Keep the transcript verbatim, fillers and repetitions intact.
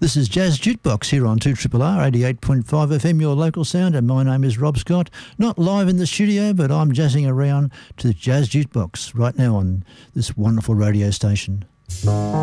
This is Jazz Jukebox here on two R R R eighty-eight point five F M, your local sound, and my name is Rob Scott. Not live in the studio, but I'm jazzing around to the Jazz Jukebox right now on this wonderful radio station.